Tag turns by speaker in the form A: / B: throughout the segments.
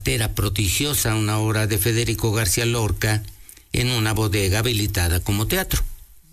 A: Era prodigiosa, una obra de Federico García Lorca en una bodega habilitada como teatro.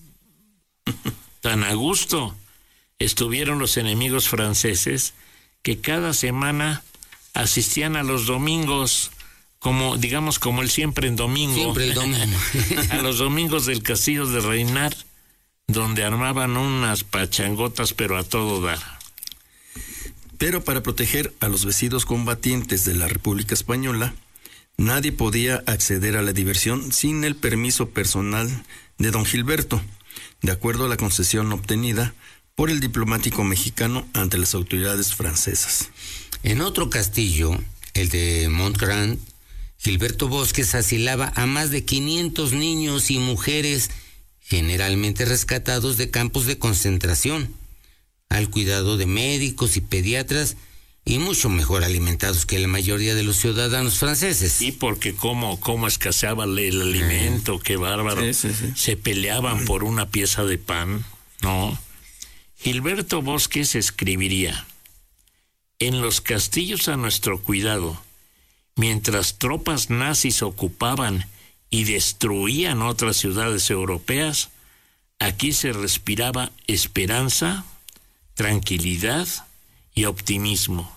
B: Tan a gusto estuvieron los enemigos franceses que cada semana asistían a los domingos, como el siempre en domingo.
A: Siempre el domingo.
B: A los domingos del Castillo de Reinar, donde armaban unas pachangotas, pero a todo dar.
C: Pero para proteger a los vencidos combatientes de la República Española, nadie podía acceder a la diversión sin el permiso personal de don Gilberto, de acuerdo a la concesión obtenida por el diplomático mexicano ante las autoridades francesas.
A: En otro castillo, el de Montgrand, Gilberto Bosques asilaba a más de 500 niños y mujeres, generalmente rescatados de campos de concentración, al cuidado de médicos y pediatras, y mucho mejor alimentados que la mayoría de los ciudadanos franceses.
B: Sí, porque cómo escaseaba el alimento, qué bárbaro.
C: Sí.
B: Se peleaban por una pieza de pan, ¿no? Gilberto Bosques escribiría: en los castillos a nuestro cuidado, mientras tropas nazis ocupaban y destruían otras ciudades europeas, aquí se respiraba esperanza, tranquilidad y optimismo.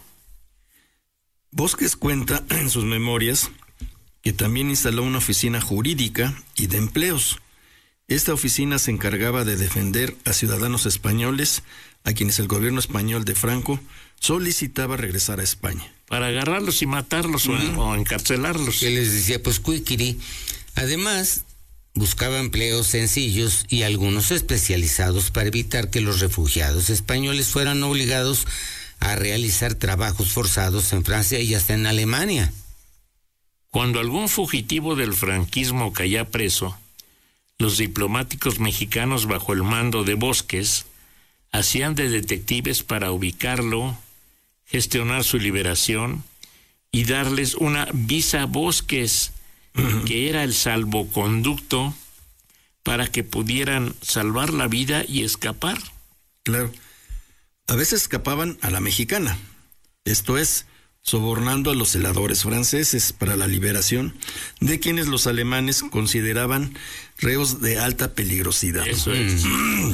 C: Bosques cuenta en sus memorias que también instaló una oficina jurídica y de empleos. Esta oficina se encargaba de defender a ciudadanos españoles a quienes el gobierno español de Franco solicitaba regresar a España.
B: Para agarrarlos y matarlos o encarcelarlos.
A: Que les decía, pues, cuiquiri. Además, buscaba empleos sencillos y algunos especializados para evitar que los refugiados españoles fueran obligados a realizar trabajos forzados en Francia y hasta en Alemania.
B: Cuando algún fugitivo del franquismo caía preso, los diplomáticos mexicanos bajo el mando de Bosques hacían de detectives para ubicarlo, gestionar su liberación y darles una visa Bosques, que era el salvoconducto para que pudieran salvar la vida y escapar.
C: Claro. A veces escapaban a la mexicana, esto es, sobornando a los celadores franceses para la liberación de quienes los alemanes consideraban reos de alta peligrosidad.
B: Eso es.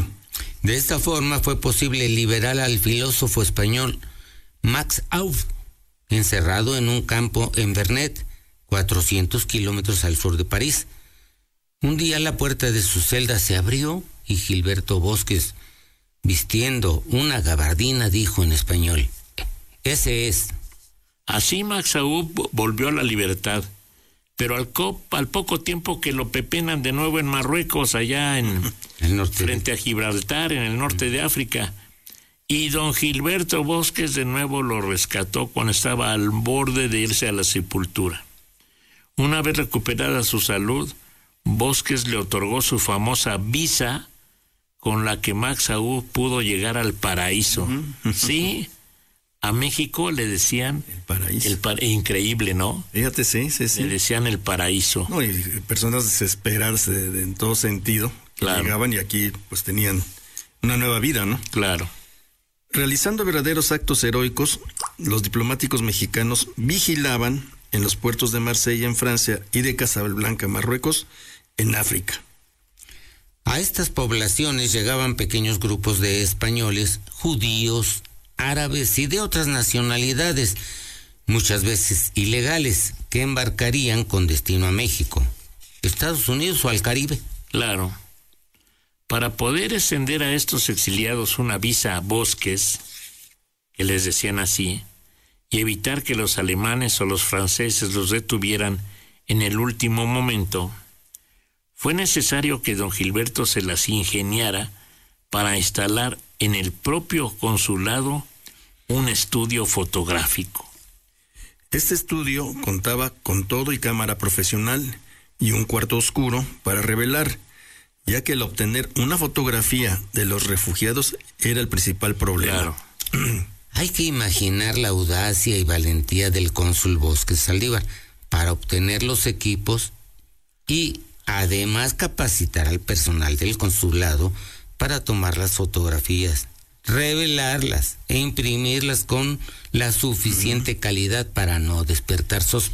A: De esta forma fue posible liberar al filósofo español Max Aub, encerrado en un campo en Vernet, 400 kilómetros al sur de París. Un día la puerta de su celda se abrió y Gilberto Bosques, vistiendo una gabardina, dijo en español: ese es.
B: Así Max Aub volvió a la libertad, pero al poco tiempo que lo pepenan de nuevo en Marruecos, allá en
A: el norte,
B: frente a Gibraltar, en el norte de África. Y don Gilberto Bosques de nuevo lo rescató cuando estaba al borde de irse a la sepultura. Una vez recuperada su salud, Bosques le otorgó su famosa visa con la que Max Aub pudo llegar al paraíso. Sí, a México le decían
C: el paraíso.
B: Increíble, ¿no?
C: Fíjate, sí.
B: Le decían el paraíso.
C: No, y personas desesperarse en todo sentido.
B: Claro.
C: Llegaban y aquí pues tenían una nueva vida, ¿no?
B: Claro.
C: Realizando verdaderos actos heroicos, los diplomáticos mexicanos vigilaban en los puertos de Marsella en Francia y de Casablanca, Marruecos, en África.
A: A estas poblaciones llegaban pequeños grupos de españoles, judíos, árabes y de otras nacionalidades, muchas veces ilegales, que embarcarían con destino a México, Estados Unidos o al Caribe.
B: Claro. Para poder extender a estos exiliados una visa a Bosques, que les decían así, y evitar que los alemanes o los franceses los detuvieran en el último momento, fue necesario que don Gilberto se las ingeniara para instalar en el propio consulado un estudio fotográfico.
C: Este estudio contaba con todo y cámara profesional y un cuarto oscuro para revelar, ya que el obtener una fotografía de los refugiados era el principal problema.
B: Claro.
A: Hay que imaginar la audacia y valentía del cónsul Bosques Saldívar para obtener los equipos y además capacitar al personal del consulado para tomar las fotografías, revelarlas e imprimirlas con la suficiente calidad para no despertar sospechas.